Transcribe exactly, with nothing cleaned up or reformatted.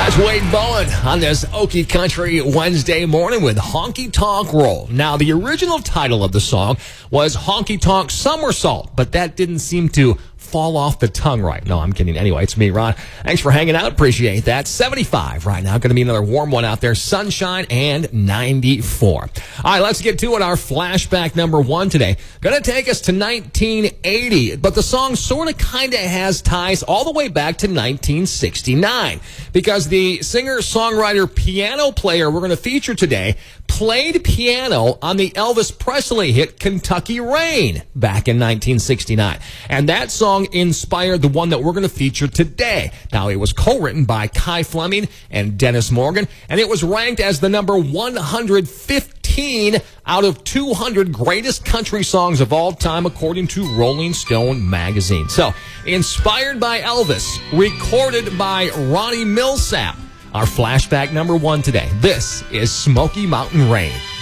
Wade Bowen on this Okie Country Wednesday morning with Honky Tonk Roll. Now, the original title of the song was Honky Tonk Somersault, but that didn't seem to fall off the tongue right. No, I'm kidding. Anyway, it's me, Ron. Thanks for hanging out. Appreciate that. seventy-five right now. Going to be another warm one out there. Sunshine and ninety-four. All right, let's get to it. Our flashback number one today. Going to take us to nineteen eighty, but the song sort of kind of has ties all the way back to nineteen sixty-nine because the singer, songwriter, piano player we're going to feature today played piano on the Elvis Presley hit Kentucky Rain back in nineteen sixty-nine. And that song inspired the one that we're going to feature today. Now, it was co-written by Kai Fleming and Dennis Morgan, and it was ranked as the number one hundred fifteen out of two hundred greatest country songs of all time, according to Rolling Stone magazine. So, inspired by Elvis, recorded by Ronnie Milsap. Our flashback number one today. This is Smoky Mountain Rain.